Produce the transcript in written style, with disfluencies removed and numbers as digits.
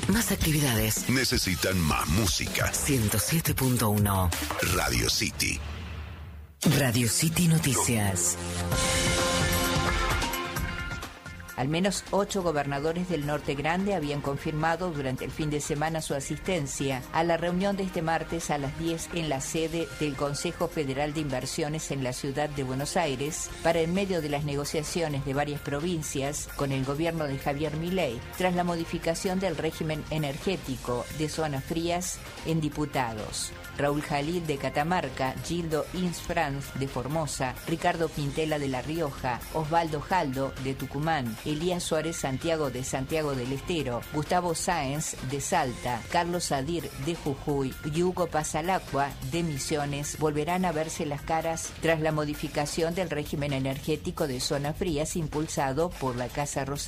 Más actividades. Necesitan más música. 107.1 Radio City. Radio City Noticias. Al menos 8 gobernadores del Norte Grande habían confirmado durante el fin de semana su asistencia a la reunión de este martes a las 10 en la sede del Consejo Federal de Inversiones en la ciudad de Buenos Aires, para en medio de las negociaciones de varias provincias con el gobierno de Javier Milei, tras la modificación del régimen energético de zonas frías en diputados. Raúl Jalil de Catamarca, Gildo Insfranz de Formosa, Ricardo Pintela de La Rioja, Osvaldo Jaldo de Tucumán, Elías Suárez Santiago de Santiago del Estero, Gustavo Sáenz de Salta, Carlos Adir de Jujuy y Hugo Pasalacqua de Misiones volverán a verse las caras tras la modificación del régimen energético de zonas frías impulsado por la Casa Rosada.